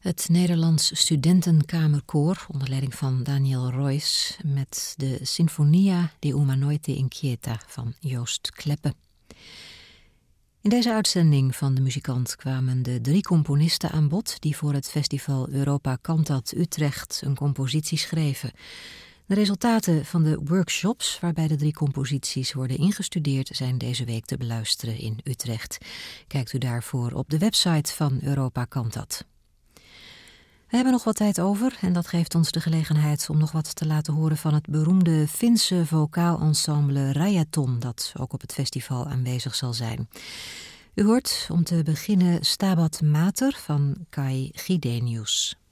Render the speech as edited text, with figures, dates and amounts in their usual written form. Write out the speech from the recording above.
Het Nederlands Studentenkamerkoor onder leiding van Daniel Roys met de Sinfonia di una notte inquieta van Joost Kleppe. In deze uitzending van de muzikant kwamen de 3 componisten aan bod die voor het festival Europa Cantat Utrecht een compositie schreven. De resultaten van de workshops waarbij de 3 composities worden ingestudeerd zijn deze week te beluisteren in Utrecht. Kijkt u daarvoor op de website van Europa Cantat. We hebben nog wat tijd over en dat geeft ons de gelegenheid om nog wat te laten horen van het beroemde Finse vocaal-ensemble Rajaton, dat ook op het festival aanwezig zal zijn. U hoort om te beginnen Stabat Mater van Kai Gidenius.